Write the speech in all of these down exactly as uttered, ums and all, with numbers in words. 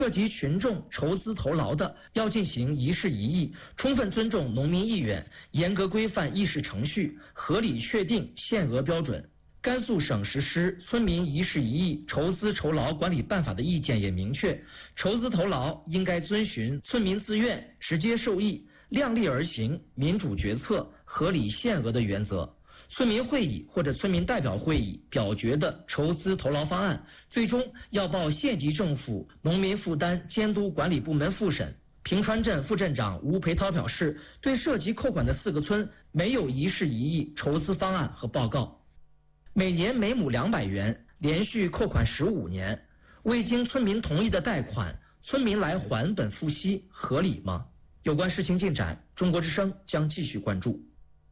涉及群众筹资投劳的，要进行一事一议，充分尊重农民意愿，严格规范议事程序，合理确定限额标准。甘肃省实施《村民一事一议筹资筹劳管理办法》的意见也明确，筹资投劳应该遵循村民自愿、直接受益、量力而行、民主决策、合理限额的原则。村民会议或者村民代表会议表决的筹资投劳方案，最终要报县级政府农民负担监督管理部门复审。平川镇副镇长吴培涛表示，对涉及扣款的四个村没有一事一议筹资方案和报告。每年每亩两百元，连续扣款十五年，未经村民同意的贷款，村民来还本付息，合理吗？有关事情进展，中国之声将继续关注。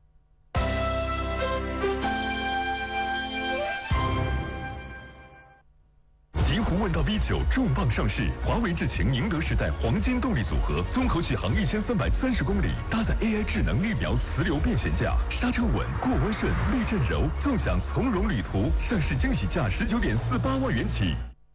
极狐问道 V 九重磅上市，华为智擎宁德时代黄金动力组合，综合续航一千三百三十公里，搭载 A I 智能绿苗磁流变悬架，刹车稳，过弯顺，避震柔，纵享从容旅途。上市惊喜价十九点四八万元起。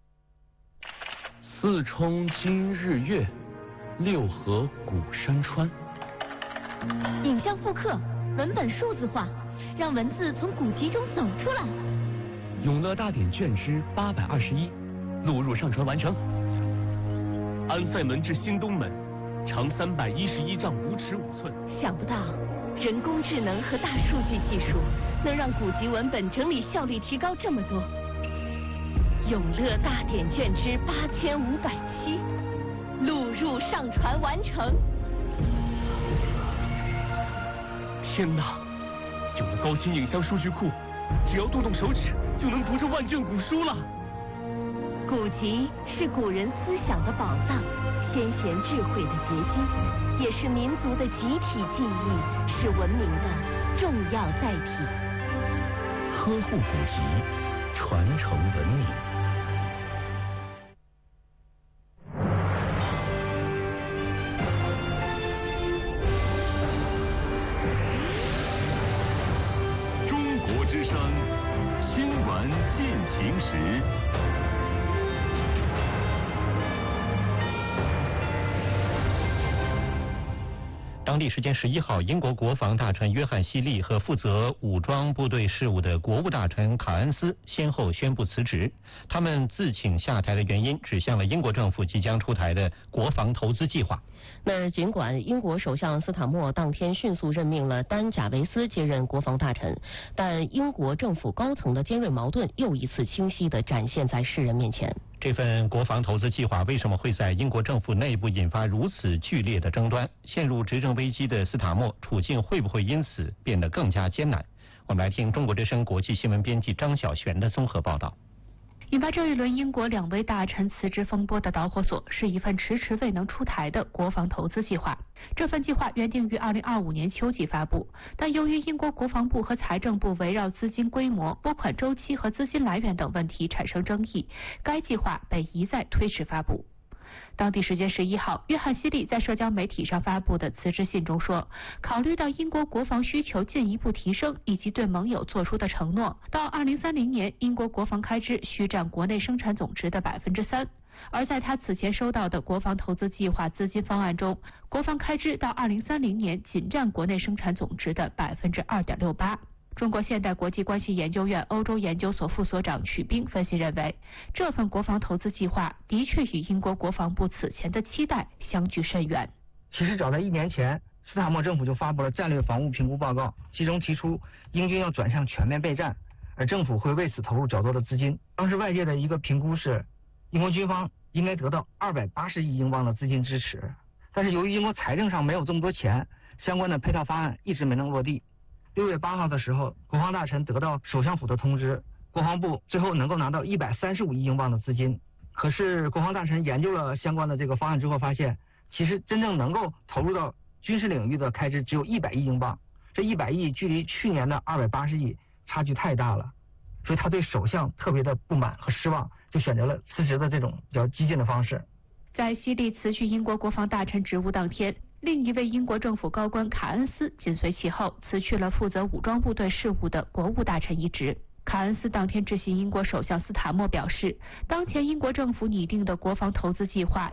四冲今日月，六合古山川。 影像复刻，文本数字化，让文字从古籍中走出来。 永乐大典卷之八百二十一，录入上传完成。安塞门至新东门，长三百一十一丈五尺五寸。 想不到，人工智能和大数据技术能让古籍文本整理效率提高这么多。永乐大典卷之八千五百七，录入上传完成。 天哪！有了高清影像数据库，只要动动手指就能读这万卷古书了。 古籍是古人思想的宝藏，先贤智慧的结晶，也是民族的集体记忆，是文明的重要载体。 呵护古籍，传承文明。 中国之声，新闻进行时。 当地时间十一号，英国国防大臣约翰希利和负责武装部队事务的国务大臣卡恩斯先后宣布辞职。他们自请下台的原因指向了英国政府即将出台的国防投资计划。 那尽管英国首相斯坦默当天迅速任命了丹贾维斯接任国防大臣，但英国政府高层的尖锐矛盾又一次清晰地展现在世人面前。 这份国防投资计划为什么会在英国政府内部引发如此剧烈的争端？陷入执政危机的斯塔默处境会不会因此变得更加艰难？我们来听中国之声国际新闻编辑张小璇的综合报道。 引发这一轮英国两位大臣辞职风波的导火索是一份迟迟未能出台的国防投资计划。这份计划原定于二零二五年秋季发布，但由于英国国防部和财政部围绕资金规模、拨款周期和资金来源等问题产生争议，该计划被一再推迟发布。当地时间十一号，约翰希利在社交媒体上发布的辞职信中说，考虑到英国国防需求进一步提升以及对盟友做出的承诺，到二零三零年英国国防开支需占国内生产总值的百分之三。而在他此前收到的国防投资计划资金方案中，国防开支到二零三零年仅占国内生产总值的百分之二点六八。中国现代国际关系研究院欧洲研究所副所长曲冰分析认为，这份国防投资计划的确与英国国防部此前的期待相距甚远。 其实早在一年前，斯塔默政府就发布了战略防务评估报告，其中提出英军要转向全面备战，而政府会为此投入较多的资金。当时外界的一个评估是，英国军方应该得到二百八十亿英镑的资金支持，但是由于英国财政上没有这么多钱，相关的配套方案一直没能落地。六月八号的时候，国防大臣得到首相府的通知，国防部最后能够拿到一百三十五亿英镑的资金。可是国防大臣研究了相关的这个方案之后发现，其实真正能够投入到军事领域的开支只有一百亿英镑，这一百亿距离去年的二百八十亿差距太大了，所以他对首相特别的不满和失望，就选择了辞职的这种比较激进的方式。 在希利辞去英国国防大臣职务当天，另一位英国政府高官卡恩斯紧随其后辞去了负责武装部队事务的国务大臣一职。 卡恩斯当天致信英国首相斯塔默表示，当前英国政府拟定的国防投资计划